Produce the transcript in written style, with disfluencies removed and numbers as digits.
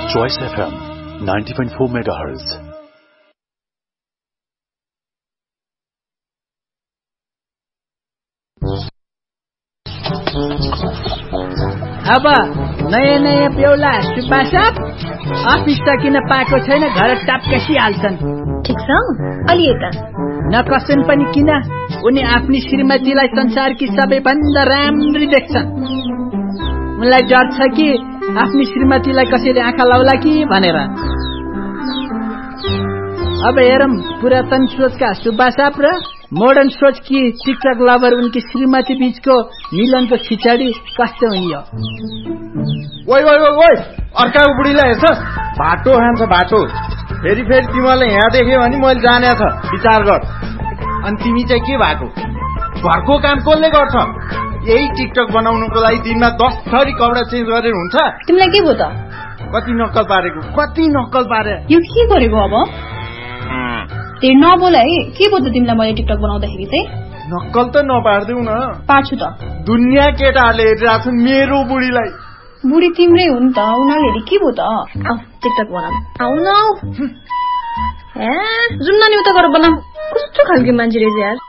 Choice FM 90.4 MHz. अब नयाँ बेहुला सुब्बासाप अफिस त किन पाएको छैन, घर टापकेसी हाल्छन्। ठिक छ अलि यता नकसन पनि किन, उनी आफ्नी श्रीमतीलाई संसारकी सबैभन्दा राम्री देख्छन्। उनलाई डर छ कि आफ्नी श्रीमतीलाई कसैले आँखा लाउला कि भनेर। अब हेरौं पुरातन सोचका सुब्बासाप र मोडर्न सोच कि टिकटक लभर उनकी श्रीमती बीचको मिलनको खिचडी कस्तो हुने। ओइ ओइ ओइ अर्काको बुढीलाई हेर्छ, बाटो खान्छ बाटो। फेरि तिमीले यहाँ देख्यो भने मैले जाने छ, विचार गर। अनि तिमी चाहिँ के भएको? घरको काम कसले गर्छ? यही टिकटक बनाउनुको लागि दिनमा 10 थरी कपडा चेन्ज गरेर हुन्छ? तिमीलाई के भयो त? कति नक्कल पारे। यो के गरेको अब? तेरि नबोला है, के भयो त तिमीलाई मैले टिकटक बनाउँदाखेरि चाहिँ? नक्कल त नपार्देऊ न। पार्छु त। दुनियाँ केटाहरूले हेरिरहेको छ मेरो बुढीलाई। बुढी तिम्रै हो नि त, उनीहरूले के भयो त? आऊ टिकटक बनाऊ। आऊ न जुम्न नि उता गरेर बनाऊ। कस्तो खालको मान्छे रहेछ यार।